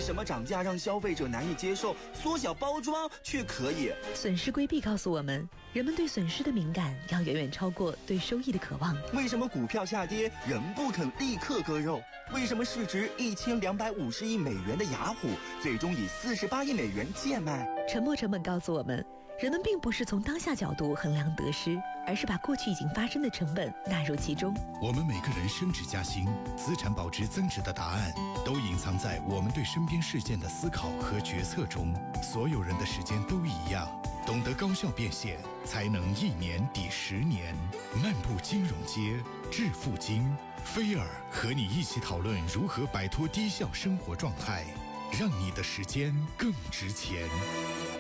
什么涨价让消费者难以接受，缩小包装却可以？ 损失规避告诉我们，人们对损失的敏感要远远超过对收益的渴望。 为什么股票下跌仍不肯立刻割肉？为什么市值1250亿美元的雅虎最终以48亿美元贱卖？ 沉没成本告诉我们，人们并不是从当下角度衡量得失，而是把过去已经发生的成本纳入其中。 我们每个人升职加薪、资产保值增值的答案，都隐藏在我们对身边事件的思考和决策中。所有人的时间都一样，懂得高效变现，才能1年抵10年。漫步金融街，致富经，菲尔和你一起讨论如何摆脱低效生活状态，让你的时间更值钱。